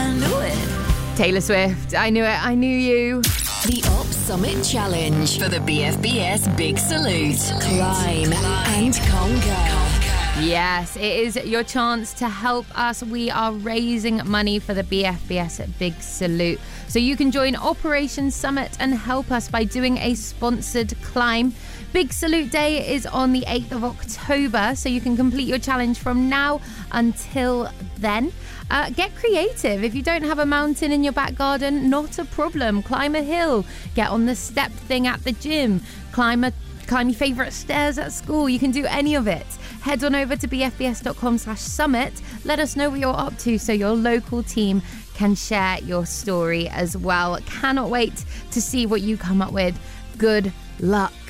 I knew it. Taylor Swift, I knew it, I knew you. The Op Summit Challenge for the BFBS Big Salute. Climb and conquer. Yes, it is your chance to help us. We are raising money for the BFBS Big Salute. So you can join Operation Summit and help us by doing a sponsored climb. Big Salute Day is on the 8th of October, so you can complete your challenge from now until then. Get creative. If you don't have a mountain in your back garden, not a problem. Climb a hill. Get on the step thing at the gym. Climb your favourite stairs at school. You can do any of it. Head on over to bfbs.com/summit. Let us know what you're up to so your local team can share your story as well. Cannot wait to see what you come up with. Good luck.